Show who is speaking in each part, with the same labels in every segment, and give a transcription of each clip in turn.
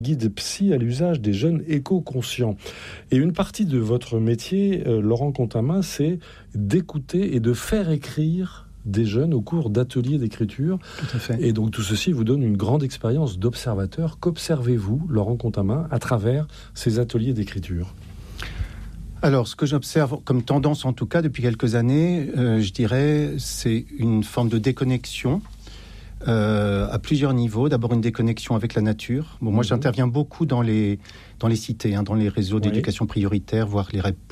Speaker 1: guide psy à l'usage des jeunes éco-conscients. Et une partie de votre métier, Laurent Contamin, c'est d'écouter et de faire écrire des jeunes au cours d'ateliers d'écriture.
Speaker 2: Tout à fait.
Speaker 1: Et donc tout ceci vous donne une grande expérience d'observateur. Qu'observez-vous, Laurent Contamin, à travers ces ateliers d'écriture ?
Speaker 2: Alors, ce que j'observe comme tendance, en tout cas, depuis quelques années, je dirais, c'est une forme de déconnexion à plusieurs niveaux. D'abord, une déconnexion avec la nature. Bon, moi, j'interviens beaucoup dans les cités, dans les réseaux d'éducation prioritaire, voire les REP+.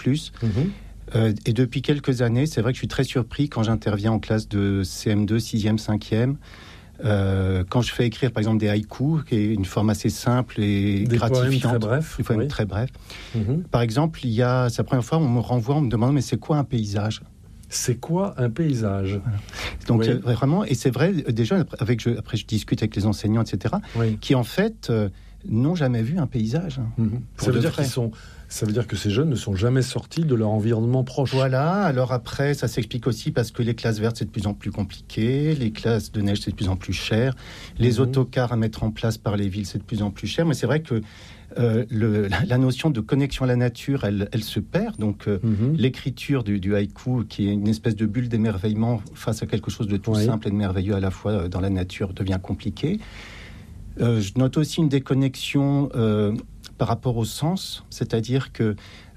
Speaker 2: Et depuis quelques années, c'est vrai que je suis très surpris quand j'interviens en classe de CM2, 6e, 5e. Quand je fais écrire, par exemple, des haïkus, qui est une forme assez simple et gratifiante.
Speaker 1: Des poèmes
Speaker 2: très brefs. Par exemple, c'est la première fois, on me renvoie en me demandant, mais c'est quoi un paysage ?
Speaker 1: C'est quoi un paysage ?
Speaker 2: Donc vraiment, et c'est vrai, déjà, après je discute avec les enseignants, etc., qui en fait n'ont jamais vu un paysage.
Speaker 1: Ça veut dire que ces jeunes ne sont jamais sortis de leur environnement proche.
Speaker 2: Voilà, alors après, ça s'explique aussi parce que les classes vertes, c'est de plus en plus compliqué, les classes de neige, c'est de plus en plus cher, les autocars à mettre en place par les villes, c'est de plus en plus cher, mais c'est vrai que la notion de connexion à la nature, elle se perd. Donc l'écriture du haïku, qui est une espèce de bulle d'émerveillement face à quelque chose de tout simple et de merveilleux à la fois dans la nature, devient compliqué. Je note aussi une déconnexion par rapport au sens, c'est-à-dire que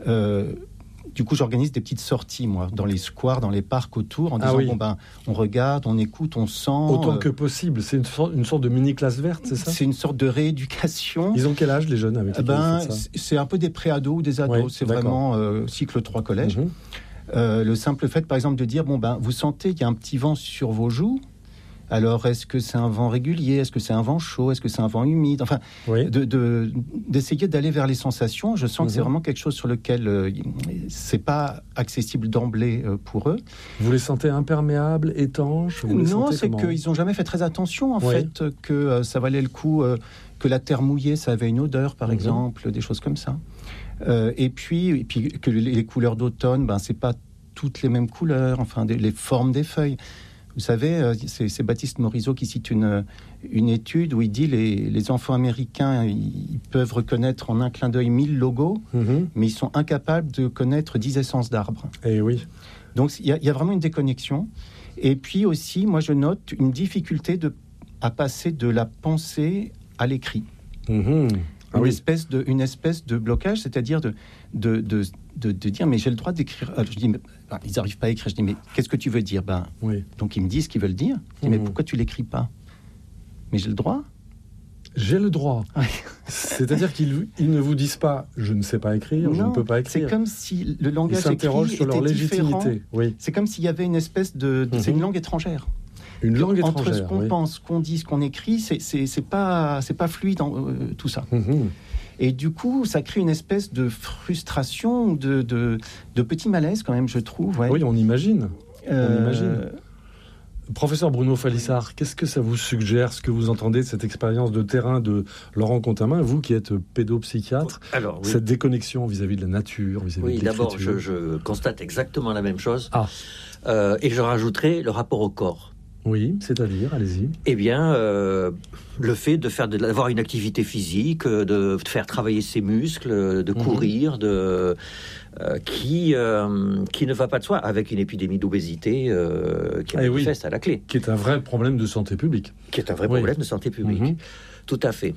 Speaker 2: du coup j'organise des petites sorties, moi, dans les squares, dans les parcs autour, en disant on regarde, on écoute, on sent...
Speaker 1: Autant que possible, c'est une sorte de mini-classe verte, c'est ça ?
Speaker 2: C'est une sorte de rééducation.
Speaker 1: Ils ont quel âge, les jeunes, avec lesquels vous faites ça ?
Speaker 2: C'est un peu des pré-ados ou des ados, c'est vraiment cycle 3 collège. Le simple fait, par exemple, de dire, vous sentez qu'il y a un petit vent sur vos joues. Alors, est-ce que c'est un vent régulier ? Est-ce que c'est un vent chaud ? Est-ce que c'est un vent humide ? Enfin, d'essayer d'aller vers les sensations. Je sens que c'est vraiment quelque chose sur lequel c'est pas accessible d'emblée pour eux.
Speaker 1: Vous les sentez imperméables, étanches ?
Speaker 2: Non, c'est qu'ils n'ont jamais fait très attention, en fait, que ça valait le coup, que la terre mouillée, ça avait une odeur, par exemple, des choses comme ça. Et puis que les couleurs d'automne, c'est pas toutes les mêmes couleurs, enfin, les formes des feuilles. Vous savez, c'est Baptiste Morisot qui cite une étude où il dit les enfants américains, ils peuvent reconnaître en un clin d'œil 1000 logos, mais ils sont incapables de connaître 10 essences d'arbres.
Speaker 1: Et oui.
Speaker 2: Donc il y a vraiment une déconnexion. Et puis aussi, moi je note une difficulté à passer de la pensée à l'écrit. Une espèce de blocage, c'est-à-dire de dire mais j'ai le droit d'écrire. Alors, je dis ils n'arrivent pas à écrire. Je dis mais qu'est-ce que tu veux dire ? Donc ils me disent ce qu'ils veulent dire. Je dis mais pourquoi tu l'écris pas ? Mais j'ai le droit.
Speaker 1: J'ai le droit. C'est-à-dire qu'ils ne vous disent pas je ne sais pas écrire, je ne peux pas écrire.
Speaker 2: C'est comme si le langage écrit
Speaker 1: s'interrogent sur leur légitimité.
Speaker 2: C'est comme s'il y avait une espèce de c'est une langue étrangère.
Speaker 1: Une langue étrangère.
Speaker 2: Entre ce qu'on pense, ce qu'on dit, ce qu'on écrit, c'est pas fluide tout ça. Et du coup, ça crée une espèce de frustration, de petit malaise quand même, je trouve.
Speaker 1: Oui, on imagine. Professeur Bruno Falissard, qu'est-ce que ça vous suggère, ce que vous entendez de cette expérience de terrain de Laurent Contamin, vous qui êtes pédopsychiatre, cette déconnexion vis-à-vis de la nature, vis-à-vis de
Speaker 3: d'abord, je constate exactement la même chose. Et je rajouterai le rapport au corps.
Speaker 1: Oui, c'est-à-dire, allez-y.
Speaker 3: Eh bien, le fait d'avoir une activité physique, de faire travailler ses muscles, de courir, qui ne va pas de soi, avec une épidémie d'obésité qui est manifeste à la clé.
Speaker 1: Qui est un vrai problème de santé publique.
Speaker 3: Qui est un vrai problème de santé publique. Tout à fait.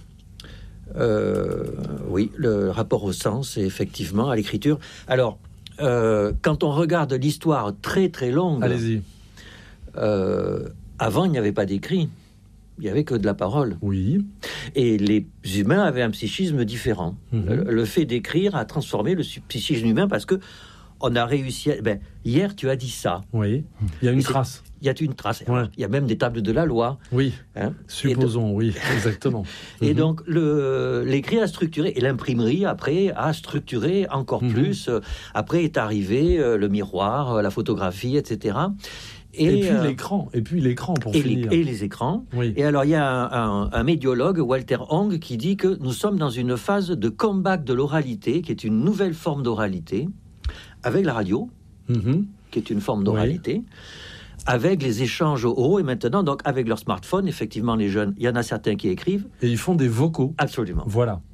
Speaker 3: Le rapport au sens et effectivement à l'écriture. Alors, quand on regarde l'histoire très très longue...
Speaker 1: Allez-y.
Speaker 3: Avant, il n'y avait pas d'écrit. Il n'y avait que de la parole.
Speaker 1: Oui.
Speaker 3: Et les humains avaient un psychisme différent. Le fait d'écrire a transformé le psychisme humain parce que on a réussi à... hier, tu as dit ça.
Speaker 1: Oui. Il y a une trace.
Speaker 3: Il y a une trace. Il y a même des tables de la loi.
Speaker 1: Oui. Supposons, oui, exactement.
Speaker 3: Et donc, l'écrit a structuré, et l'imprimerie, après, a structuré encore plus. Après est arrivé le miroir, la photographie, etc.
Speaker 1: Et puis l'écran pour finir.
Speaker 3: Et les écrans. Oui. Et alors, il y a un médiologue, Walter Hong, qui dit que nous sommes dans une phase de comeback de l'oralité, qui est une nouvelle forme d'oralité, avec la radio, qui est une forme d'oralité, avec les échanges oraux et maintenant, donc avec leur smartphone, effectivement, les jeunes, il y en a certains qui écrivent.
Speaker 1: Et ils font des vocaux.
Speaker 3: Absolument.
Speaker 1: Voilà.